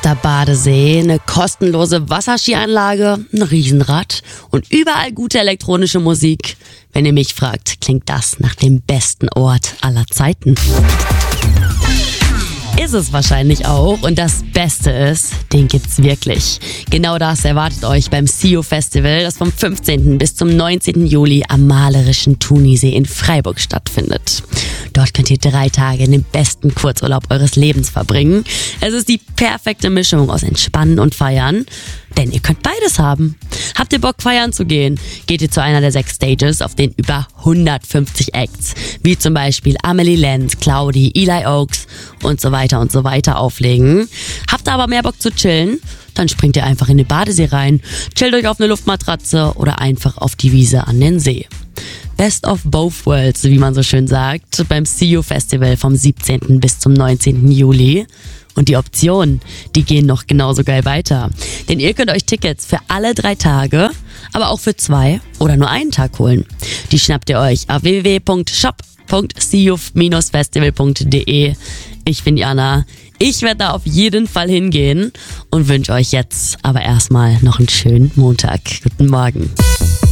fester Badesee, eine kostenlose Wasserskianlage, ein Riesenrad und überall gute elektronische Musik. Wenn ihr mich fragt, klingt das nach dem besten Ort aller Zeiten. Ist es wahrscheinlich auch, und das Beste ist, den gibt's wirklich. Genau das erwartet euch beim SEO Festival, das vom 15. bis zum 19. Juli am malerischen Thunisee in Freiburg stattfindet. Dort könnt ihr 3 Tage in den besten Kurzurlaub eures Lebens verbringen. Es ist die perfekte Mischung aus Entspannen und Feiern, denn ihr könnt beides haben. Habt ihr Bock, feiern zu gehen? Geht ihr zu einer der 6 Stages, auf denen über 150 Acts, wie zum Beispiel Amelie Lenz, Claudi, Eli Oaks und so weiter auflegen. Habt ihr aber mehr Bock zu chillen? Dann springt ihr einfach in den Badesee rein, chillt euch auf eine Luftmatratze oder einfach auf die Wiese an den See. Best of both worlds, wie man so schön sagt, beim SEO Festival vom 17. bis zum 19. Juli. Und die Optionen, die gehen noch genauso geil weiter. Denn ihr könnt euch Tickets für alle 3 Tage, aber auch für 2 oder nur einen Tag holen. Die schnappt ihr euch auf www.shop.seo-festival.de. Ich bin Jana. Ich werde da auf jeden Fall hingehen und wünsche euch jetzt aber erstmal noch einen schönen Montag. Guten Morgen.